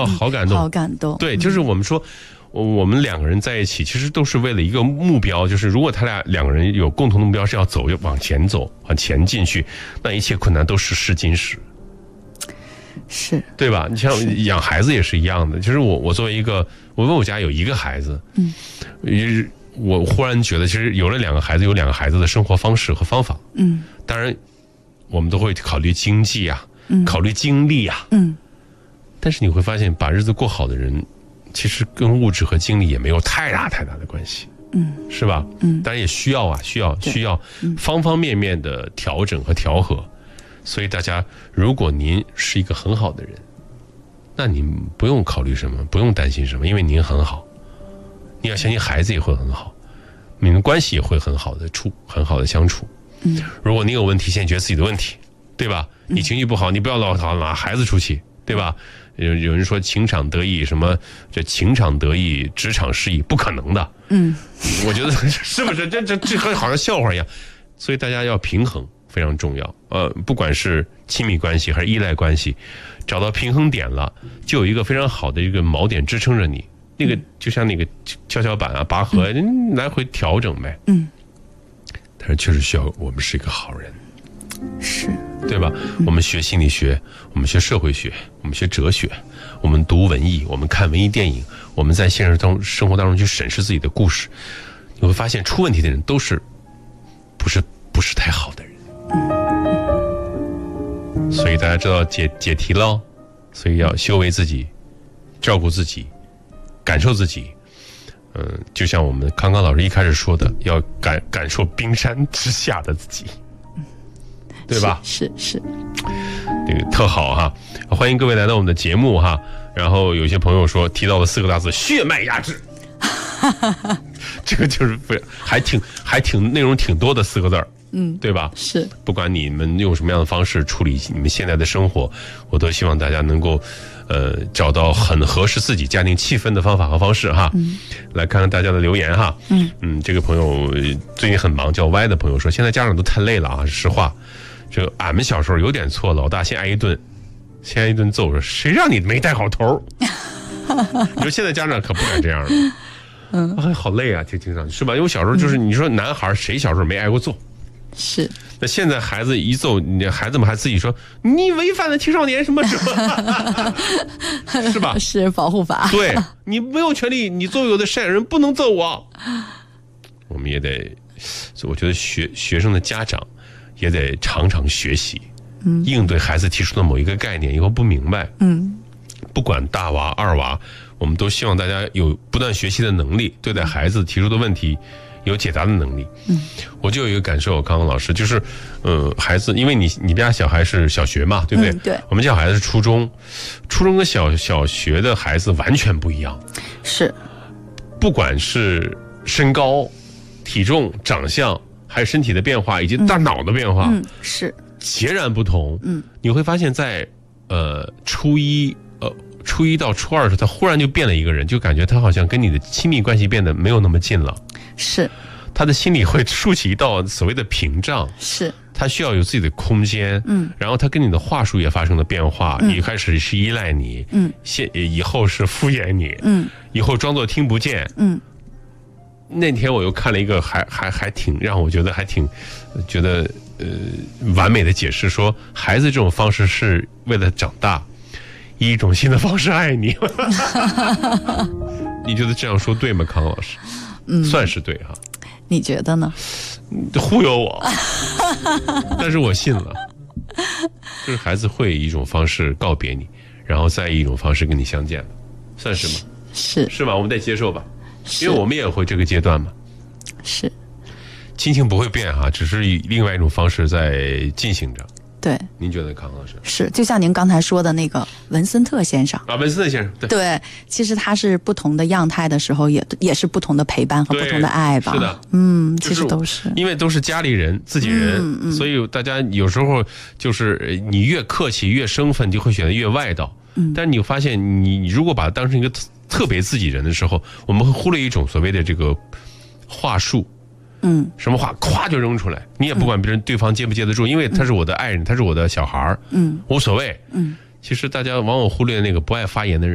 好感动， 好感动。 对，就是我们说，我们两个人在一起，其实都是为了一个目标，就是如果他两个人有共同的目标是要往前走，往前进去，那一切困难都是试金石。 是， 对吧？你像养孩子也是一样的。其实我作为一个，我问我家有一个孩子，我忽然觉得，其实有了两个孩子，有两个孩子的生活方式和方法。当然，我们都会考虑经济啊，考虑精力啊，但是你会发现，把日子过好的人，其实跟物质和精力也没有太大的关系。是吧？当然也需要方方面面的调整和调和。所以大家，如果您是一个很好的人，那您不用考虑什么，不用担心什么，因为您很好。你要相信孩子也会很好，你们关系也会很好的相处。如果你有问题，先解决自己的问题，对吧？你情绪不好，你不要老拿孩子出气，对吧？有人说情场得意，什么这情场得意，职场失意，不可能的。我觉得是不是这好像笑话一样？所以大家要平衡。非常重要，不管是亲密关系还是依赖关系，找到平衡点了，就有一个非常好的一个锚点支撑着你。那个就像那个跷跷板啊、拔河，来回调整呗。但是确实需要我们是一个好人， 是， 对吧？我们学心理学，我们学社会学，我们学哲学，我们读文艺，我们看文艺电影，我们在现实生活当中去审视自己的故事，你会发现出问题的人都是不是太好的人。所以大家知道解题了，所以要修为自己，照顾自己，感受自己。就像我们康康老师一开始说的，要感受冰山之下的自己，对吧？ 是， 这个特好哈！欢迎各位来到我们的节目哈。然后有些朋友说提到了4个大字：血脉压制。这个就是还挺内容挺多的4个字儿。对吧？ 是， 不管你们用什么样的方式处理你们现在的生活，我都希望大家能够，找到很合适自己家庭气氛的方法和方式哈。来看看大家的留言哈。这个朋友最近很忙，叫歪的朋友说，现在家长都太累了啊，实话，这个俺们小时候有点错，老大先挨一顿揍，说谁让你没带好头？你说现在家长可不敢这样了。好累啊，听上去是吧？因为小时候就是你说男孩谁小时候没挨过揍？ 是， 那现在孩子一揍，孩子们还自己说你违反了青少年什么，是吧？ 是保护法。 对，你没有权利，你作为我的赡养人不能揍我。我们也得，我觉得学生的家长也得常常学习，应对孩子提出的某一个概念以后不明白，不管大娃二娃，我们都希望大家有不断学习的能力，对待孩子提出的问题有解答的能力。我就有一个感受，康康老师，就是孩子，因为你家小孩是小学嘛，对不对？ 对。 我们家小孩子是初中跟小学的孩子完全不一样。 是。 不管是身高、体重、长相，还有身体的变化以及大脑的变化， 是截然不同。你会发现在初一到初二的时候，他忽然就变了一个人，就感觉他好像跟你的亲密关系变得没有那么近了。 是， 他的心里会竖起一道所谓的屏障。 是， 他需要有自己的空间。然后他跟你的话术也发生了变化。一开始是依赖你，以后是敷衍你，以后装作听不见。那天我又看了一个还挺让我觉得觉得完美的解释，说孩子这种方式是为了长大，以一种新的方式爱你。你觉得这样说对吗，康老师？算是对哈。 你觉得呢？ 忽悠我。但是我信了，就是孩子会以一种方式告别你，然后再以一种方式跟你相见，算是吗？是吧？我们得接受吧，因为我们也会这个阶段嘛。是，亲情不会变哈，只是以另外一种方式在进行着。对，您觉得康老师？是，就像您刚才说的那个文森特先生啊，文森特先生，对，其实他是不同的样态的时候也是不同的陪伴和不同的爱吧。是的，其实都是因为都是家里人、自己人，所以大家有时候就是你越客气、越生分，就会显得越外道。但是你发现，你如果把它当成一个特别自己人的时候，我们会忽略一种所谓的这个话术。什么话咵就扔出来，你也不管别人对方接不接得住，因为他是我的爱人，他是我的小孩，无所谓。其实大家往往忽略那个不爱发言的人。